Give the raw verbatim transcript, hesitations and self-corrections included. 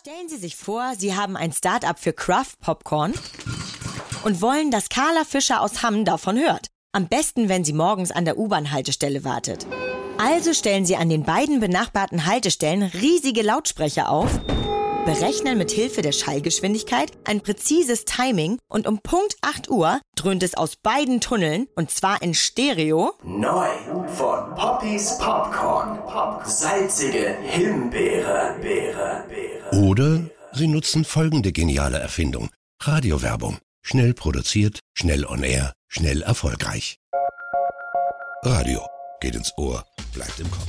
Stellen Sie sich vor, Sie haben ein Start-up für Craft Popcorn und wollen, dass Carla Fischer aus Hamm davon hört. Am besten, wenn sie morgens an der U-Bahn-Haltestelle wartet. Also stellen Sie an den beiden benachbarten Haltestellen riesige Lautsprecher auf, berechnen mit Hilfe der Schallgeschwindigkeit ein präzises Timing und um Punkt acht Uhr dröhnt es aus beiden Tunneln, und zwar in Stereo. Neu von Poppys Popcorn. Salzige Himbeere, Beere, Beere. Oder Sie nutzen folgende geniale Erfindung. Radiowerbung. Schnell produziert, schnell on air, schnell erfolgreich. Radio geht ins Ohr, bleibt im Kopf.